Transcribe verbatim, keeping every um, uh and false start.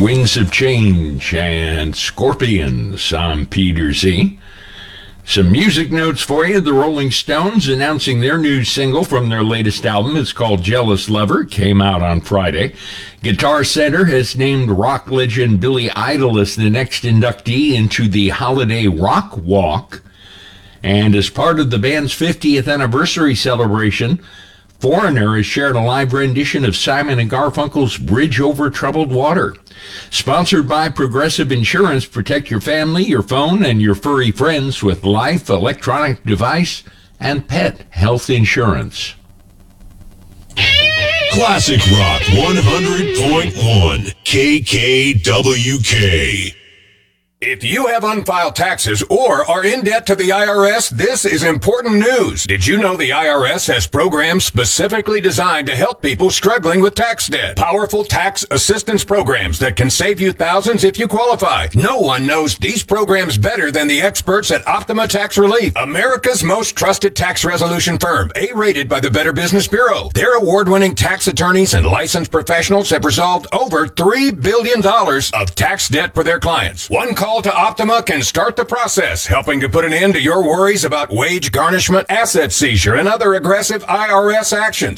Winds of Change and Scorpions on Peter Z. Some music notes for you. The Rolling Stones announcing their new single from their latest album. It's called Jealous Lover. Came out on Friday. Guitar Center has named rock legend Billy Idol as the next inductee into the Holiday Rock Walk. And as part of the band's fiftieth anniversary celebration, Foreigner has shared a live rendition of Simon and Garfunkel's Bridge Over Troubled Water. Sponsored by Progressive Insurance. Protect your family, your phone, and your furry friends with life, electronic device, and pet health insurance. Classic Rock one hundred point one K K W K. If you have unfiled taxes or are in debt to the I R S, this is important news. Did you know the I R S has programs specifically designed to help people struggling with tax debt? Powerful tax assistance programs that can save you thousands if you qualify. No one knows these programs better than the experts at Optima Tax Relief, America's most trusted tax resolution firm, A-rated by the Better Business Bureau. Their award-winning tax attorneys and licensed professionals have resolved over three billion dollars of tax debt for their clients. One call to Optima can start the process, helping to put an end to your worries about wage garnishment, asset seizure, and other aggressive I R S actions.